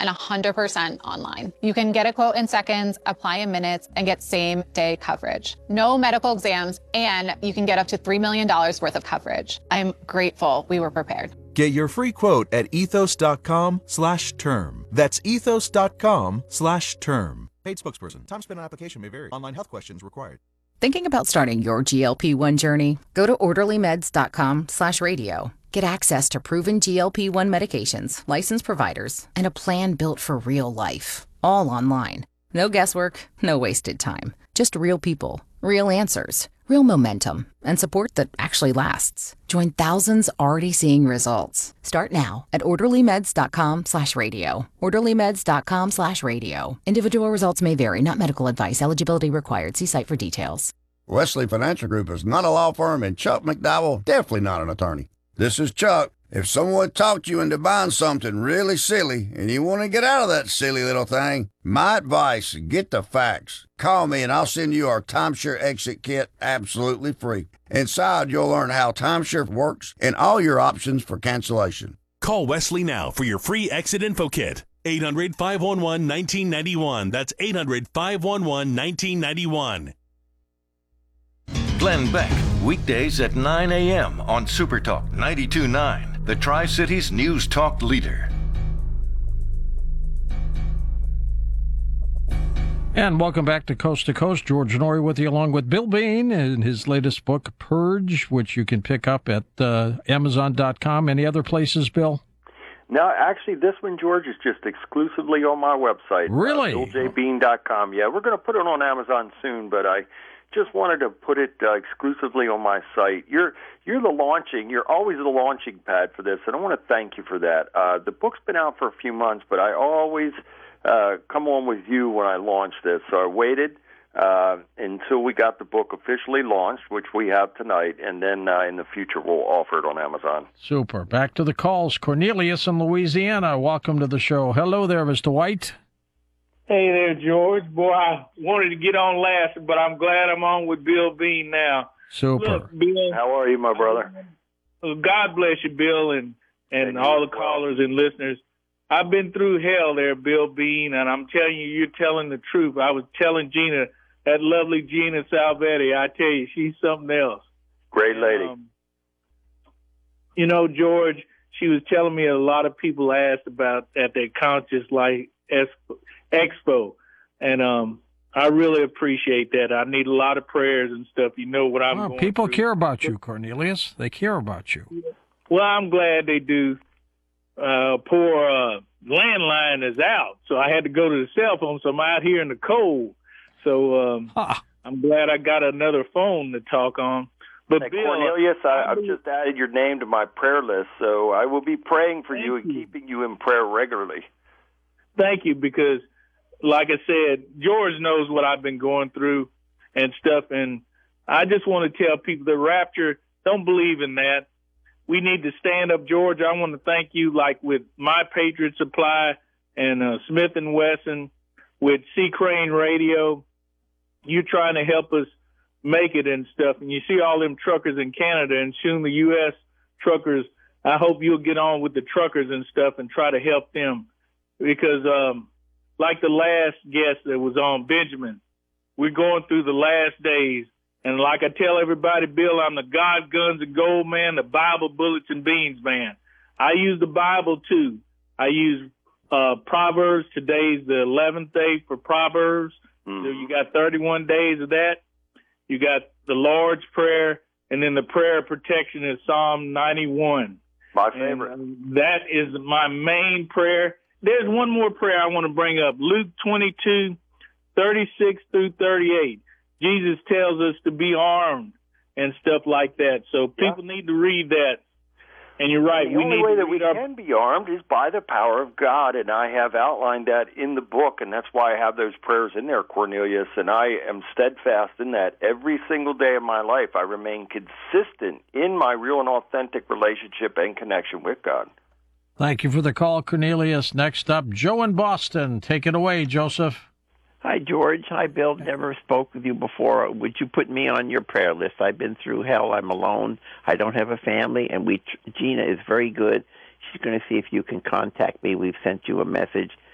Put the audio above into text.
and 100% online. You can get a quote in seconds, apply in minutes, and get same-day coverage. No medical exams, and you can get up to $3 million worth of coverage. I'm grateful we were prepared. Get your free quote at ethos.com/term. That's ethos.com/term. Paid spokesperson. Time spent on application may vary. Online health questions required. Thinking about starting your GLP-1 journey? Go to orderlymeds.com/radio. Get access to proven GLP-1 medications, licensed providers, and a plan built for real life. All online. No guesswork, no wasted time. Just real people, real answers, real momentum, and support that actually lasts. Join thousands already seeing results. Start now at orderlymeds.com/radio. orderlymeds.com/radio. Individual results may vary, not medical advice. Eligibility required. See site for details. Wesley Financial Group is not a law firm, and Chuck McDowell definitely not an attorney. This is Chuck. If someone talked you into buying something really silly and you want to get out of that silly little thing, my advice, get the facts. Call me and I'll send you our timeshare exit kit absolutely free. Inside, you'll learn how timeshare works and all your options for cancellation. Call Wesley now for your free exit info kit. 800-511-1991. That's 800-511-1991. Glenn Beck, weekdays at 9 a.m. on Super Talk 92.9. The Tri-Cities News Talk leader. And welcome back to Coast. George Noory with you, along with Bill Bean in his latest book, Purge, which you can pick up at Amazon.com. Any other places, Bill? No, actually, this one, George, is just exclusively on my website. Really? BillJBean.com. Yeah, we're going to put it on Amazon soon, but I just wanted to put it exclusively on my site. You're always the launching pad for this, and I want to thank you for that. The book's been out for a few months, but I always come on with you when I launch this. So I waited until we got the book officially launched, which we have tonight, and then in the future we'll offer it on Amazon. Super. Back to the calls. Cornelius in Louisiana, welcome to the show. Hello there, Mr. White. Hey there, George. Boy, I wanted to get on last, but I'm glad I'm on with Bill Bean now. Super. Look, Bill, how are you, my brother? God bless you, Bill, and all the callers and listeners. I've been through hell there, Bill Bean, and I'm telling you, you're telling the truth. I was telling Gina, that lovely Gina Salvetti, I tell you, she's something else. Great lady. George, she was telling me a lot of people asked about at their Conscious Life Expo, and I really appreciate that. I need a lot of prayers and stuff. You know what I'm going people through. Care about you, Cornelius. They care about you. Well, I'm glad they do. Poor landline is out, so I had to go to the cell phone, so I'm out here in the cold. So I'm glad I got another phone to talk on. But hey, Bill, Cornelius, I've just added your name to my prayer list, so I will be praying for you and keeping you in prayer regularly. Thank you, because like I said, George knows what I've been going through and stuff, and I just want to tell people the rapture, don't believe in that. We need to stand up, George. I want to thank you, like with My Patriot Supply and Smith & Wesson, with C. Crane Radio. You're trying to help us make it and stuff, and you see all them truckers in Canada and soon the U.S. truckers. I hope you'll get on with the truckers and stuff and try to help them, because like the last guest that was on, Benjamin, we're going through the last days. And like I tell everybody, Bill, I'm the God, Guns, and Gold man, the Bible, Bullets, and Beans man. I use the Bible, too. I use Proverbs. Today's the 11th day for Proverbs. So you got 31 days of that. You got the Lord's Prayer, and then the prayer of protection is Psalm 91. My favorite. And that is my main prayer. There's one more prayer I want to bring up. Luke 22:36 through 38. Jesus tells us to be armed and stuff like that. So people need to read that. And you're right. The only way that we can be armed is by the power of God, and I have outlined that in the book, and that's why I have those prayers in there, Cornelius, and I am steadfast in that. Every single day of my life, I remain consistent in my real and authentic relationship and connection with God. Thank you for the call, Cornelius. Next up, Joe in Boston. Take it away, Joseph. Hi, George. Hi, Bill. Never spoke with you before. Would you put me on your prayer list? I've been through hell. I'm alone. I don't have a family, and Gina is very good. She's going to see if you can contact me. We've sent you a message.